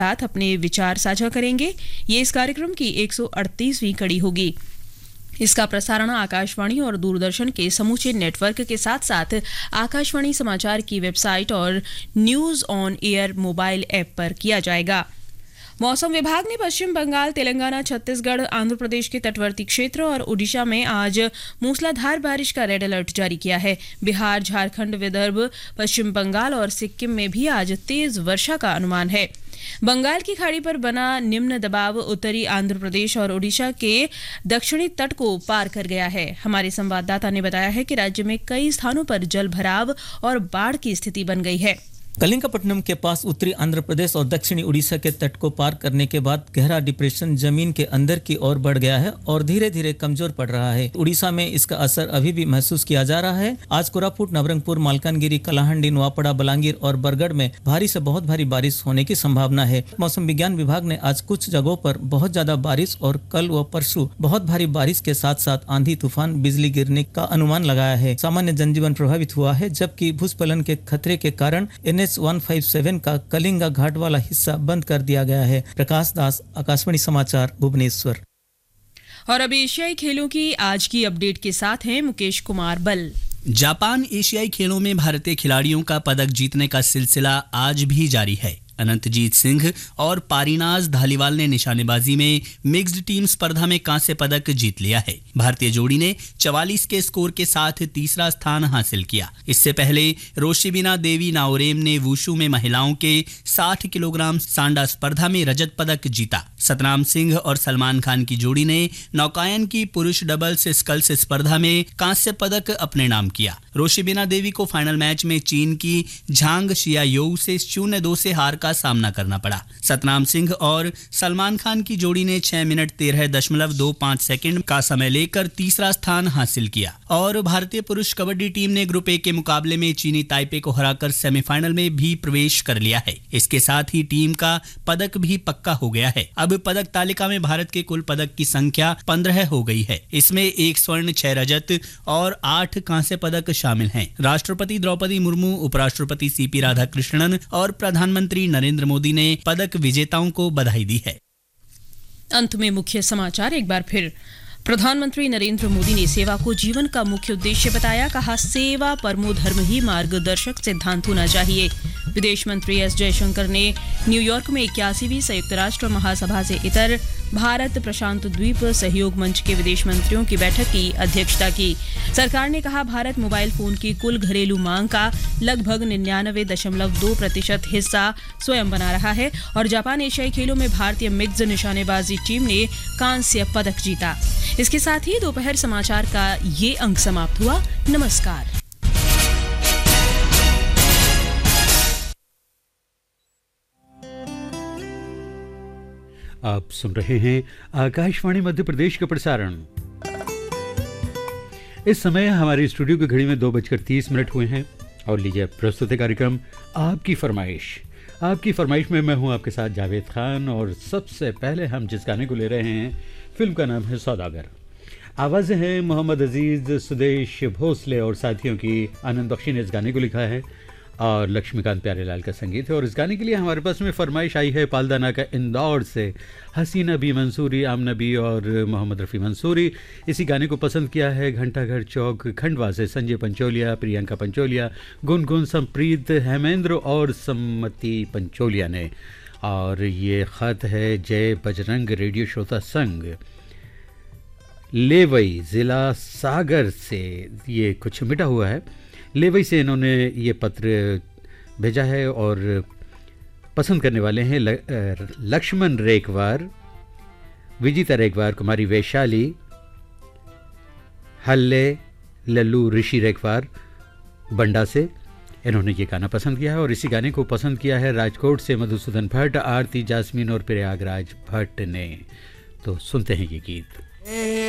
साथ अपने विचार साझा करेंगे। ये इस कार्यक्रम की 138वीं कड़ी होगी। इसका प्रसारण आकाशवाणी और दूरदर्शन के समूचे नेटवर्क के साथ साथ आकाशवाणी समाचार की वेबसाइट और news on air mobile app पर किया जाएगा। मौसम विभाग ने पश्चिम बंगाल, तेलंगाना, छत्तीसगढ़, आंध्र प्रदेश के तटवर्ती क्षेत्र और ओडिशा में आज मूसलाधार बारिश का रेड अलर्ट जारी किया है। बिहार, झारखंड, विदर्भ, पश्चिम बंगाल और सिक्किम में भी आज तेज वर्षा का अनुमान है। बंगाल की खाड़ी पर बना निम्न दबाव उत्तरी आंध्र प्रदेश और ओडिशा के दक्षिणी तट को पार कर गया है। हमारे संवाददाता ने बताया है कि राज्य में कई स्थानों पर जल भराव और बाढ़ की स्थिति बन गई है। कलिंगपट्टनम के पास उत्तरी आंध्र प्रदेश और दक्षिणी उड़ीसा के तट को पार करने के बाद गहरा डिप्रेशन जमीन के अंदर की ओर बढ़ गया है और धीरे धीरे कमजोर पड़ रहा है। उड़ीसा में इसका असर अभी भी महसूस किया जा रहा है। आज कोरापुट, नवरंगपुर, मालकानगिरी, कलाहंडी, नुआपड़ा, बलांगीर और बरगढ़ में भारी से बहुत भारी बारिश होने की संभावना है। मौसम विज्ञान विभाग ने आज कुछ जगहों पर बहुत ज्यादा बारिश और कल व परसों बहुत भारी बारिश के साथ साथ आंधी, तूफान, बिजली गिरने का अनुमान लगाया है। सामान्य जनजीवन प्रभावित हुआ है, जबकि भूस्खलन के खतरे के कारण NH 157 का कलिंगा घाट वाला हिस्सा बंद कर दिया गया है। प्रकाश दास, आकाशवाणी समाचार, भुवनेश्वर। और अब एशियाई खेलों की आज की अपडेट के साथ हैं मुकेश कुमार बल। जापान एशियाई खेलों में भारतीय खिलाड़ियों का पदक जीतने का सिलसिला आज भी जारी है। अनंतजीत सिंह और पारीनाज धालीवाल ने निशानेबाजी में मिक्स्ड टीम स्पर्धा में कांस्य पदक जीत लिया है। भारतीय जोड़ी ने 44 के स्कोर के साथ तीसरा स्थान हासिल किया। इससे पहले रोशिबिना देवी नाओरेम ने वुशु में महिलाओं के 60 किलोग्राम सांडा स्पर्धा में रजत पदक जीता। सतनाम सिंह और सलमान खान की जोड़ी ने नौकायन की पुरुष डबल्स स्कल्स स्पर्धा में कांस्य पदक अपने नाम किया। रोशिबिना देवी को फाइनल मैच में चीन की झांग शियायोउ से 0-2 से हार का सामना करना पड़ा। सतनाम सिंह और सलमान खान की जोड़ी ने 6 मिनट 13.25 सेकंड का समय लेकर तीसरा स्थान हासिल किया। और भारतीय पुरुष कबड्डी टीम ने ग्रुप ए के मुकाबले में चीनी ताइपे को हराकर सेमीफाइनल में भी प्रवेश कर लिया है। इसके साथ ही टीम का पदक भी पक्का हो गया है। अब पदक तालिका में भारत के कुल पदक की संख्या 15 हो गई है। इसमें 1 स्वर्ण, 6 रजत और 8 कांस्य पदक शामिल हैं। राष्ट्रपति द्रौपदी मुर्मू, उपराष्ट्रपति CP राधाकृष्णन और प्रधानमंत्री नरेंद्र मोदी ने पदक विजेताओं को बधाई दी है। अंत में मुख्य समाचार एक बार फिर। प्रधानमंत्री नरेंद्र मोदी ने सेवा को जीवन का मुख्य उद्देश्य बताया। कहा, सेवा परमो धर्म ही मार्गदर्शक सिद्धांत होना चाहिए। विदेश मंत्री S जयशंकर ने न्यूयॉर्क में 81वीं संयुक्त राष्ट्र महासभा से इतर भारत प्रशांत द्वीप सहयोग मंच के विदेश मंत्रियों की बैठक की अध्यक्षता की। सरकार ने कहा, भारत मोबाइल फोन की कुल घरेलू मांग का लगभग 99.2% हिस्सा स्वयं बना रहा है। और जापान एशियाई खेलों में भारतीय मिक्स्ड निशानेबाजी टीम ने कांस्य पदक जीता। इसके साथ ही दोपहर समाचार का ये अंक समाप्त हुआ। नमस्कार। आप सुन रहे हैं आकाशवाणी मध्य प्रदेश का प्रसारण। इस समय हमारे स्टूडियो की घड़ी में 2:30 हुए हैं और लीजिए प्रस्तुत है कार्यक्रम आपकी फरमाइश। आपकी फरमाइश में मैं हूं आपके साथ जावेद खान। और सबसे पहले हम जिस गाने को ले रहे हैं, फिल्म का नाम है सौदागर। आवाज़ें हैं मोहम्मद अजीज़, सुदेश भोसले और साथियों की। आनंद बख्शी ने इस गाने को लिखा है और लक्ष्मीकांत प्यारेलाल का संगीत है। और इस गाने के लिए हमारे पास में फरमाइश आई है पालदाना का इंदौर से हसीना बी मंसूरी, आमना बी और मोहम्मद रफ़ी मंसूरी। इसी गाने को पसंद किया है घंटाघर चौक खंडवा से संजय पंचोलिया, प्रियंका पंचोलिया, गुनगुन, संप्रीत, हेमेंद्र और सम्मति पंचोलिया ने। और ये ख़त है जय बजरंग रेडियो श्रोता संघ, लेवई ज़िला सागर से। ये कुछ मिटा हुआ है। लेवई से इन्होंने ये पत्र भेजा है और पसंद करने वाले हैं लक्ष्मण रेखवार, विजिता रेखवार, कुमारी वैशाली, हल्ले, लल्लू, ऋषि रेखवार बंडा से। इन्होंने ये गाना पसंद किया है और इसी गाने को पसंद किया है राजकोट से मधुसूदन भट्ट, आरती, जासमीन और प्रयागराज भट्ट ने। तो सुनते हैं ये गीत।